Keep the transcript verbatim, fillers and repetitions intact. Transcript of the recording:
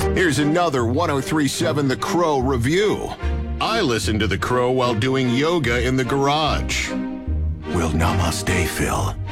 Here's another one oh three point seven The Crow review. I listen to The Crow while doing yoga in the garage. Well, namaste, Phil.